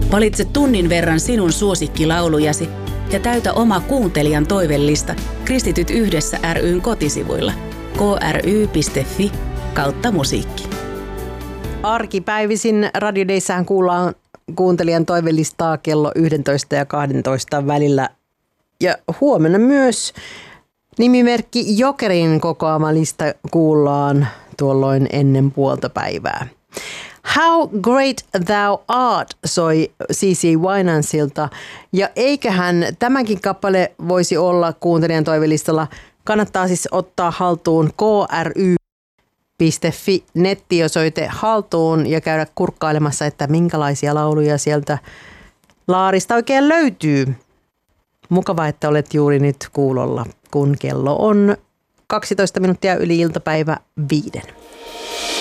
Valitse tunnin verran sinun suosikkilaulujasi ja täytä oma kuuntelijan toivellista Kristityt yhdessä ry:n kotisivuilla kry.fi/musiikki. Arkipäivisin Radio Dayssähän kuullaan kuuntelijan toivelistaa kello 11 ja 12 välillä. Ja huomenna myös nimimerkki Jokerin kokoama lista kuullaan tuolloin ennen puolta päivää. How Great Thou Art soi C.C. Winansilta, ja eiköhän tämäkin kappale voisi olla kuuntelijan toivelistalla. Kannattaa siis ottaa haltuun kry.fi nettiosoite haltuun ja käydä kurkkailemassa, että minkälaisia lauluja sieltä laarista oikein löytyy. Mukava, että olet juuri nyt kuulolla, kun kello on 12 minuuttia yli iltapäivä 5.